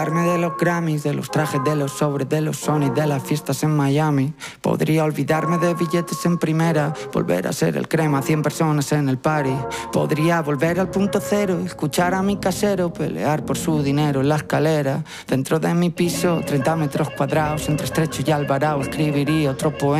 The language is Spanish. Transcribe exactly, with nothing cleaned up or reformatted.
De los Grammys, de los trajes, de los sobres, de los Sony, de las fiestas en Miami. Podría olvidarme de billetes en primera, volver a ser el crema, cien personas en el party. Podría volver al punto cero, escuchar a mi casero pelear por su dinero en la escalera. Dentro de mi piso, treinta metros cuadrados, entre Estrecho y Alvarado, escribiría otro poema.